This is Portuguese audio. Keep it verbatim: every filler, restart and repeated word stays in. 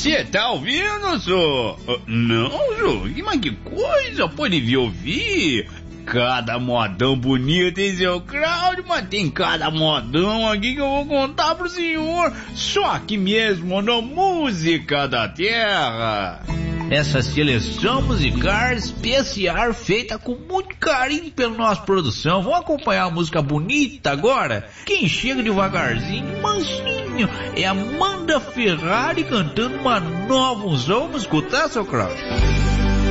Você tá ouvindo, senhor? Não, senhor, mas que coisa, pode vir ouvir. Cada modão bonito, hein, seu Cláudio? Mas tem cada modão aqui que eu vou contar pro senhor. Só aqui mesmo, na Música da Terra. Essa seleção musical especial feita com muito carinho pela nossa produção. Vamos acompanhar a música bonita agora? Quem chega devagarzinho, mansinho, é Amanda Ferrari cantando uma nova unção. Vamos escutar, seu Cláudio?